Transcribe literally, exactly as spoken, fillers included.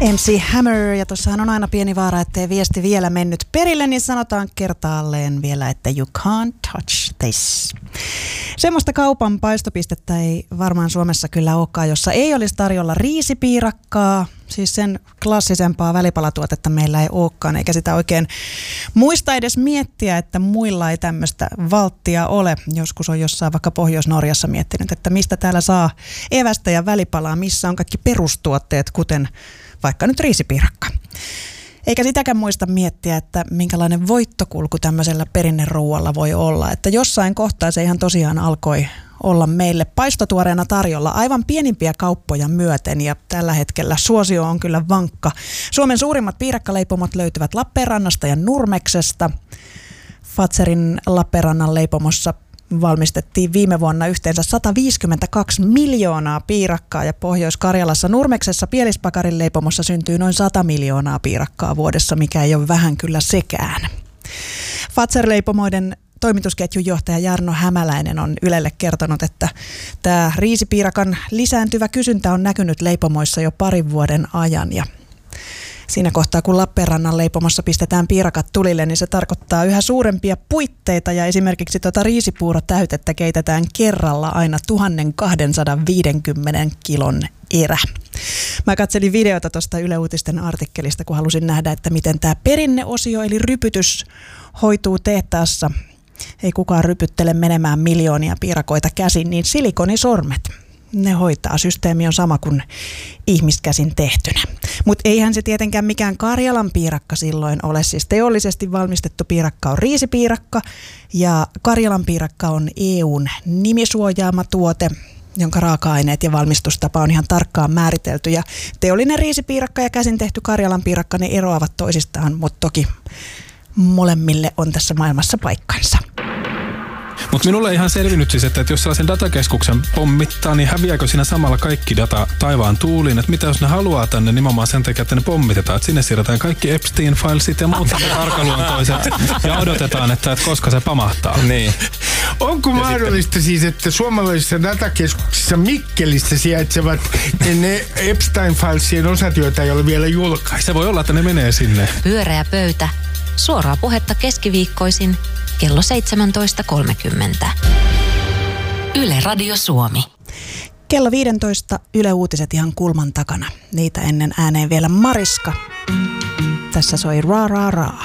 M C Hammer, ja tuossahan on aina pieni vaara, ettei viesti vielä mennyt perille, niin sanotaan kertaalleen vielä, että you can't touch this. Semmoista kaupan paistopistettä ei varmaan Suomessa kyllä olekaan, jossa ei olisi tarjolla riisipiirakkaa. Siis sen klassisempaa välipalatuotetta meillä ei olekaan, eikä sitä oikein muista edes miettiä, että muilla ei tämmöistä valttia ole. Joskus on jossain vaikka Pohjois-Norjassa miettinyt, että mistä täällä saa evästä ja välipalaa, missä on kaikki perustuotteet, kuten vaikka nyt riisipiirakka. Eikä sitäkään muista miettiä, että minkälainen voittokulku tämmöisellä perinneruualla voi olla. Että jossain kohtaa se ihan tosiaan alkoi olla meille paistotuoreena tarjolla aivan pienimpiä kauppoja myöten, ja tällä hetkellä suosio on kyllä vankka. Suomen suurimmat piirakkaleipomot löytyvät Lappeenrannasta ja Nurmeksesta. Fazerin Lappeenrannan leipomossa valmistettiin viime vuonna yhteensä sata viisikymmentäkaksi miljoonaa piirakkaa, ja Pohjois-Karjalassa Nurmeksessa Pielispakarin leipomossa syntyy noin sata miljoonaa piirakkaa vuodessa, mikä ei ole vähän kyllä sekään. Fazer-leipomoiden toimitusketjun johtaja Jarno Hämäläinen on Ylelle kertonut, että tämä riisipiirakan lisääntyvä kysyntä on näkynyt leipomoissa jo parin vuoden ajan, ja siinä kohtaa, kun Lappeenrannan leipomossa pistetään piirakat tulille, niin se tarkoittaa yhä suurempia puitteita, ja esimerkiksi tuota riisipuurotäytettä keitetään kerralla aina tuhatkaksisataaviisikymmentä kilon erä. Mä katselin videota tuosta Yle Uutisten artikkelista, kun halusin nähdä, että miten tämä perinneosio eli rypytys hoituu tehtaassa. Ei kukaan rypyttele menemään miljoonia piirakoita käsin, niin silikonisormet, ne hoitaa. Systeemi on sama kuin ihmiskäsin tehtynä. Mutta eihän se tietenkään mikään Karjalan piirakka silloin ole. Siis teollisesti valmistettu piirakka on riisipiirakka, ja Karjalan piirakka on E U:n nimisuojaama tuote, jonka raaka-aineet ja valmistustapa on ihan tarkkaan määritelty. Ja teollinen riisipiirakka ja käsin tehty Karjalan piirakka, ne eroavat toisistaan, mutta toki molemmille on tässä maailmassa paikkansa. Mutta minulle ei ihan selvinnyt siis, että, että jos sellaisen datakeskuksen pommittaa, niin häviääkö siinä samalla kaikki data taivaan tuuliin? Että mitä jos ne haluaa tänne nimenomaan sen takia, että ne pommitetaan, että sinne siirretään kaikki Epstein-filesit ja muut arkaluontoiset ja odotetaan, että, että koska se pamahtaa. Niin. Onko ja mahdollista sitten siis, että suomalaisissa datakeskuksissa Mikkelissä sijaitsevat ne Epstein-filesien osat, joita ei ole vielä julkaistu? Se voi olla, että ne menee sinne. Pyöreä pöytä. Suoraa puhetta keskiviikkoisin kello seitsemäntoista kolmekymmentä. Yle Radio Suomi. Kello viisitoista Yle Uutiset ihan kulman takana. Niitä ennen ääneen vielä Mariska. Tässä soi Ra Ra Ra.